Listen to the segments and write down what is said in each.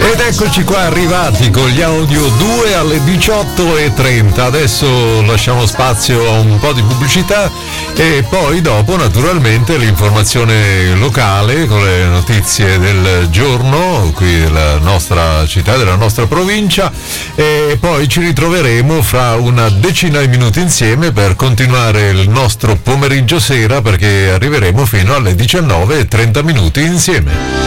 Ed eccoci qua arrivati con gli audio 2 alle 18:30. Adesso lasciamo spazio a un po' di pubblicità e poi dopo naturalmente l'informazione locale con le notizie del giorno qui della nostra città, della nostra provincia, e poi ci ritroveremo fra una decina di minuti insieme per continuare il nostro pomeriggio sera, perché arriveremo fino alle 19:30 insieme.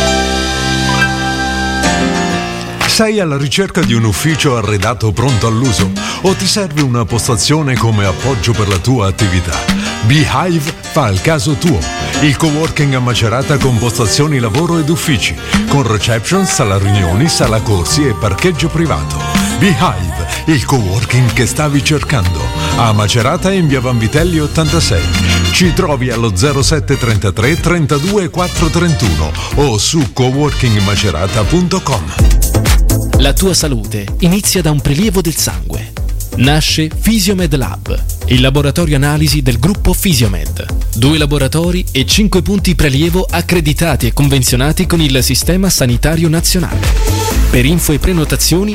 Sei alla ricerca di un ufficio arredato pronto all'uso o ti serve una postazione come appoggio per la tua attività? Beehive fa il caso tuo. Il coworking a Macerata con postazioni lavoro ed uffici, con reception, sala riunioni, sala corsi e parcheggio privato. Beehive, il coworking che stavi cercando. A Macerata in via Vanvitelli 86. Ci trovi allo 0733 32 431 o su coworkingmacerata.com. La tua salute inizia da un prelievo del sangue. Nasce Fisiomed Lab, il laboratorio analisi del gruppo Fisiomed. 2 laboratori e 5 punti prelievo accreditati e convenzionati con il Sistema Sanitario Nazionale. Per info e prenotazioni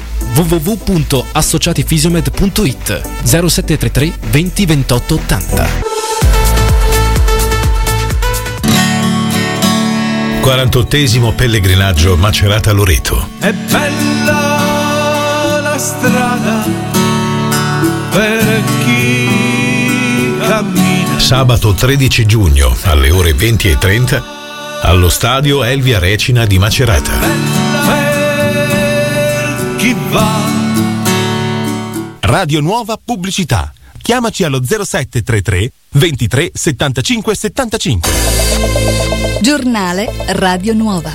www.associatifisiomed.it 0733 20 28 80. 48esimo pellegrinaggio Macerata-Loreto. È bella la strada per chi cammina. Sabato 13 giugno alle ore 20:30 allo stadio Elvia Recina di Macerata. Per chi va. Radio Nuova Pubblicità. Chiamaci allo 0733 23 75 75. Giornale Radio Nuova.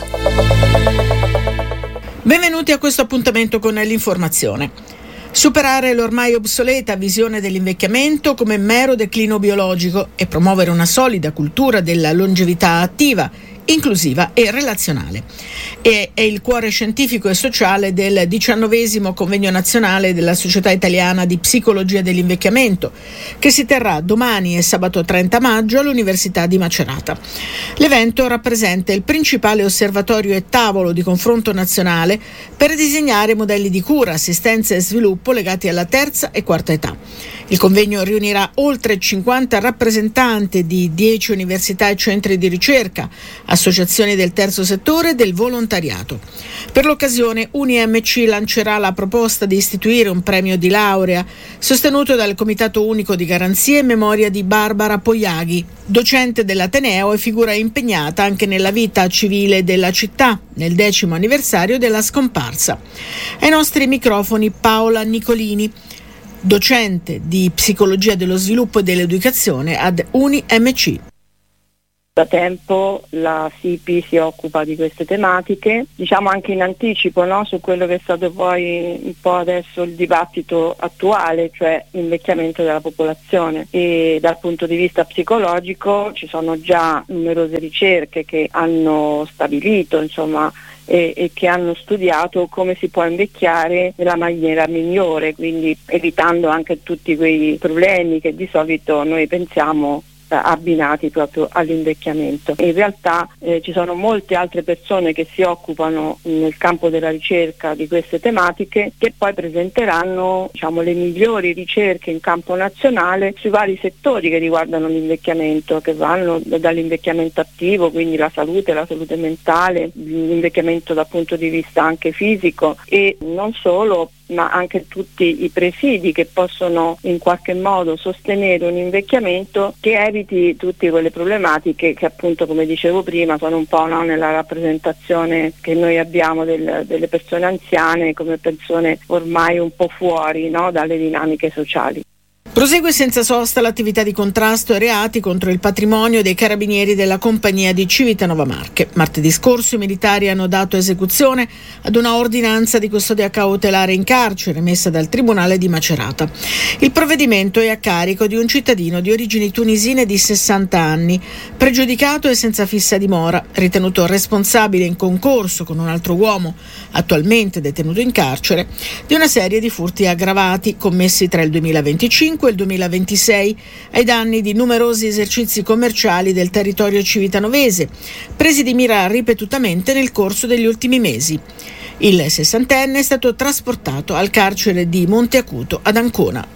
Benvenuti a questo appuntamento con l'informazione. Superare l'ormai obsoleta visione dell'invecchiamento come mero declino biologico e promuovere una solida cultura della longevità attiva, inclusiva e relazionale. È il cuore scientifico e sociale del 19° Convegno Nazionale della Società Italiana di Psicologia dell'Invecchiamento, che si terrà domani e sabato 30 maggio all'Università di Macerata. L'evento rappresenta il principale osservatorio e tavolo di confronto nazionale per disegnare modelli di cura, assistenza e sviluppo legati alla terza e quarta età. Il convegno riunirà oltre 50 rappresentanti di 10 università e centri di ricerca, associazioni del terzo settore e del volontariato. Per l'occasione UniMC lancerà la proposta di istituire un premio di laurea sostenuto dal Comitato Unico di Garanzia in memoria di Barbara Poiaghi, docente dell'Ateneo e figura impegnata anche nella vita civile della città nel 10° anniversario della scomparsa. Ai nostri microfoni Paola Nicolini, docente di psicologia dello sviluppo e dell'educazione ad UniMC. Da tempo la SIPI si occupa di queste tematiche, diciamo anche in anticipo, no? Su quello che è stato poi un po' adesso il dibattito attuale, cioè l'invecchiamento della popolazione, e dal punto di vista psicologico ci sono già numerose ricerche che hanno stabilito, insomma, e che hanno studiato come si può invecchiare nella maniera migliore, quindi evitando anche tutti quei problemi che di solito noi pensiamo abbinati proprio all'invecchiamento. In realtà ci sono molte altre persone che si occupano nel campo della ricerca di queste tematiche, che poi presenteranno, diciamo, le migliori ricerche in campo nazionale sui vari settori che riguardano l'invecchiamento, che vanno dall'invecchiamento attivo, quindi la salute mentale, l'invecchiamento dal punto di vista anche fisico, e non solo, ma anche tutti i presidi che possono in qualche modo sostenere un invecchiamento che eviti tutte quelle problematiche che, appunto, come dicevo prima, sono un po', no, nella rappresentazione che noi abbiamo delle persone anziane come persone ormai un po' fuori, no, dalle dinamiche sociali. Prosegue senza sosta l'attività di contrasto ai reati contro il patrimonio dei carabinieri della compagnia di Civitanova Marche. Martedì scorso i militari hanno dato esecuzione ad una ordinanza di custodia cautelare in carcere emessa dal Tribunale di Macerata. Il provvedimento è a carico di un cittadino di origini tunisine di 60 anni, pregiudicato e senza fissa dimora, ritenuto responsabile in concorso con un altro uomo, attualmente detenuto in carcere, di una serie di furti aggravati commessi tra il 2025 e il 2026 ai danni di numerosi esercizi commerciali del territorio civitanovese, presi di mira ripetutamente nel corso degli ultimi mesi. Il 60enne è stato trasportato al carcere di Monte Acuto ad Ancona.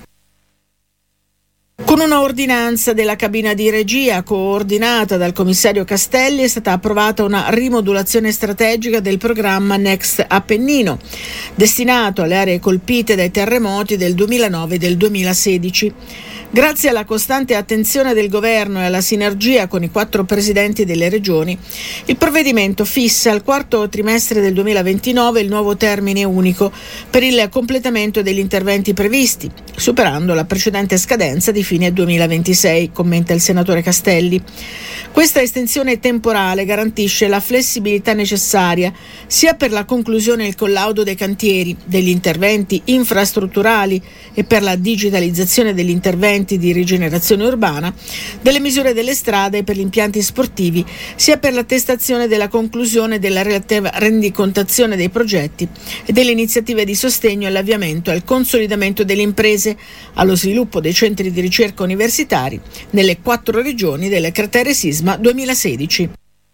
Con una ordinanza della cabina di regia coordinata dal commissario Castelli è stata approvata una rimodulazione strategica del programma Next Appennino, destinato alle aree colpite dai terremoti del 2009 e del 2016. Grazie alla costante attenzione del governo e alla sinergia con i 4 presidenti delle regioni, il provvedimento fissa al quarto trimestre del 2029 il nuovo termine unico per il completamento degli interventi previsti, superando la precedente scadenza di fine 2026, commenta il senatore Castelli. Questa estensione temporale garantisce la flessibilità necessaria sia per la conclusione e il collaudo dei cantieri, degli interventi infrastrutturali e per la digitalizzazione degli interventi di rigenerazione urbana, delle misure delle strade e per gli impianti sportivi, sia per l'attestazione della conclusione della relativa rendicontazione dei progetti e delle iniziative di sostegno all'avviamento e al consolidamento delle imprese, allo sviluppo dei centri di ricerca universitari nelle 4 regioni del cratere sisma 2016.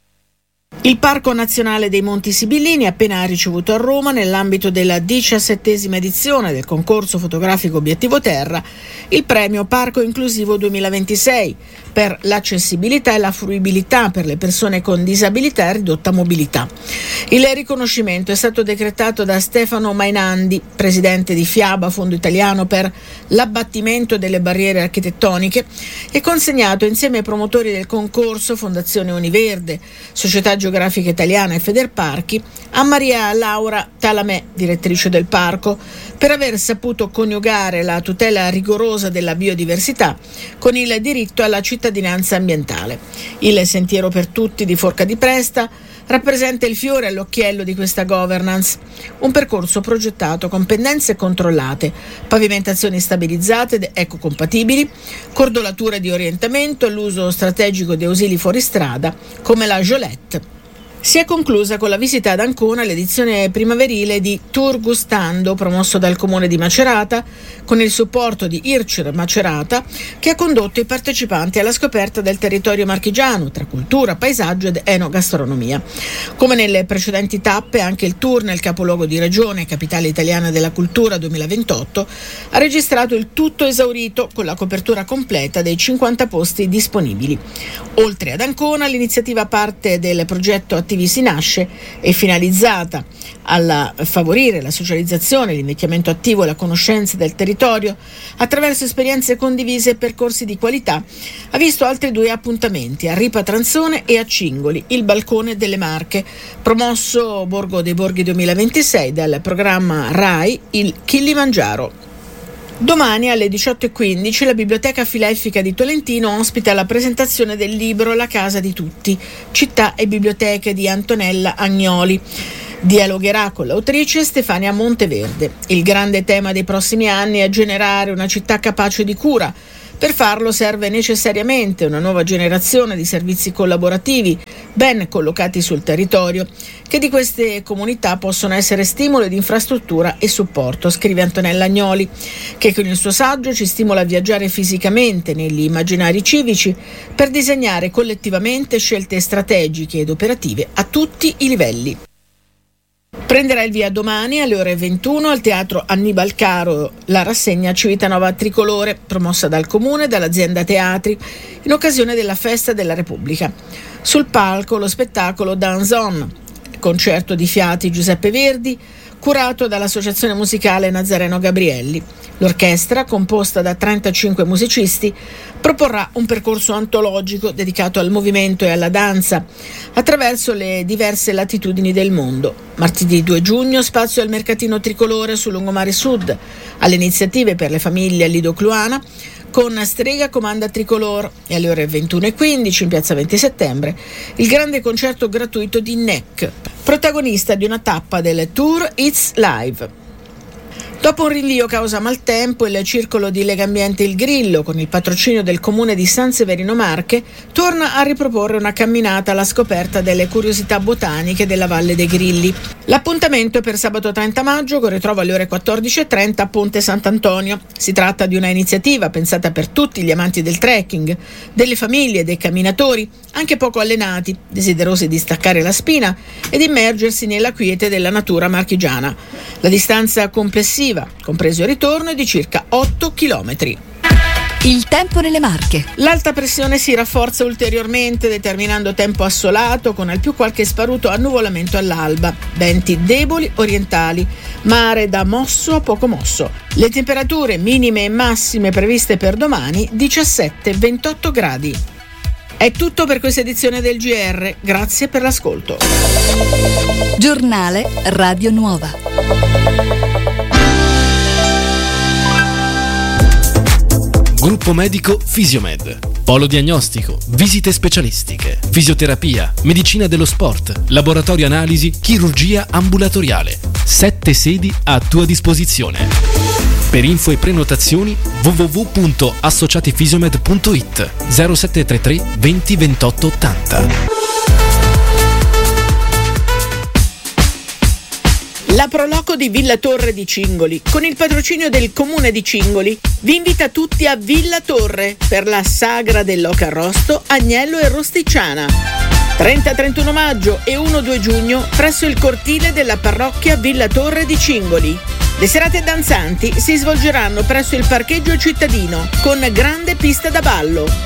Il Parco Nazionale dei Monti Sibillini ha appena ricevuto a Roma, nell'ambito della 17ª edizione del concorso fotografico Obiettivo Terra, il premio Parco Inclusivo 2026 per l'accessibilità e la fruibilità per le persone con disabilità e ridotta mobilità. Il riconoscimento è stato decretato da Stefano Mainandi, presidente di FIABA, Fondo Italiano per l'abbattimento delle barriere architettoniche, e consegnato insieme ai promotori del concorso, Fondazione Univerde, Società Geografica Italiana e Federparchi, a Maria Laura Talamè, direttrice del parco, per aver saputo coniugare la tutela rigorosa della biodiversità con il diritto alla cittadinanza ambientale. Il Sentiero per Tutti di Forca di Presta rappresenta il fiore all'occhiello di questa governance, un percorso progettato con pendenze controllate, pavimentazioni stabilizzate ed ecocompatibili, cordolature di orientamento e l'uso strategico di ausili fuoristrada come la Jolette. Si è conclusa con la visita ad Ancona l'edizione primaverile di Tour Gustando, promosso dal Comune di Macerata, con il supporto di IRCER Macerata, che ha condotto i partecipanti alla scoperta del territorio marchigiano, tra cultura, paesaggio ed enogastronomia. Come nelle precedenti tappe, anche il tour nel capoluogo di regione, Capitale Italiana della Cultura 2028, ha registrato il tutto esaurito con la copertura completa dei 50 posti disponibili. Oltre ad Ancona, l'iniziativa parte del progetto Attivi nasce è finalizzata a favorire la socializzazione, l'invecchiamento attivo e la conoscenza del territorio attraverso esperienze condivise e percorsi di qualità. Ha visto altri 2 appuntamenti a Ripa Tranzone e a Cingoli, il Balcone delle Marche, promosso Borgo dei Borghi 2026 dal programma RAI il Kilimangiaro. Domani alle 18:15 la Biblioteca Filetfica di Tolentino ospita la presentazione del libro La casa di tutti, città e biblioteche di Antonella Agnoli. Dialogherà con l'autrice Stefania Monteverde. Il grande tema dei prossimi anni è generare una città capace di cura. Per farlo serve necessariamente una nuova generazione di servizi collaborativi ben collocati sul territorio, che di queste comunità possono essere stimolo di infrastruttura e supporto, scrive Antonella Agnoli, che con il suo saggio ci stimola a viaggiare fisicamente negli immaginari civici per disegnare collettivamente scelte strategiche ed operative a tutti i livelli. Prenderà il via domani alle ore 21 al Teatro Annibal Caro la rassegna Civitanova Tricolore, promossa dal Comune e dall'azienda Teatri in occasione della Festa della Repubblica. Sul palco lo spettacolo Dance On, concerto di fiati Giuseppe Verdi, curato dall'Associazione Musicale Nazareno Gabrielli. L'orchestra, composta da 35 musicisti, proporrà un percorso antologico dedicato al movimento e alla danza attraverso le diverse latitudini del mondo. Martedì 2 giugno spazio al mercatino tricolore sul lungomare sud, alle iniziative per le famiglie a Lido Cluana con Strega Comanda Tricolor, e alle ore 21:15 in piazza 20 settembre il grande concerto gratuito di NEC, protagonista di una tappa del tour It's Live. Dopo un rinvio causa maltempo, il circolo di Legambiente Il Grillo, con il patrocinio del comune di San Severino Marche, torna a riproporre una camminata alla scoperta delle curiosità botaniche della Valle dei Grilli. L'appuntamento è per sabato 30 maggio, con ritrovo alle ore 14:30 a Ponte Sant'Antonio. Si tratta di una iniziativa pensata per tutti gli amanti del trekking, delle famiglie, dei camminatori, anche poco allenati, desiderosi di staccare la spina ed immergersi nella quiete della natura marchigiana. La distanza complessiva, compreso il ritorno, è di circa 8 chilometri. Il tempo nelle Marche. L'alta pressione si rafforza ulteriormente, determinando tempo assolato con al più qualche sparuto annuvolamento all'alba, venti deboli orientali, mare da mosso a poco mosso. Le temperature minime e massime previste per domani 17-28 gradi. È tutto per questa edizione del GR, grazie per l'ascolto. Giornale Radio Nuova. Gruppo medico Fisiomed. Polo diagnostico, visite specialistiche, fisioterapia, medicina dello sport, laboratorio analisi, chirurgia ambulatoriale. 7 sedi a tua disposizione. Per info e prenotazioni www.associatifisiomed.it 0733 20 28 80. La Proloco di Villa Torre di Cingoli, con il patrocinio del Comune di Cingoli, vi invita tutti a Villa Torre per la sagra dell'oca arrosto, agnello e rosticciana. 30-31 maggio e 1-2 giugno presso il cortile della parrocchia Villa Torre di Cingoli. Le serate danzanti si svolgeranno presso il parcheggio cittadino con grande pista da ballo.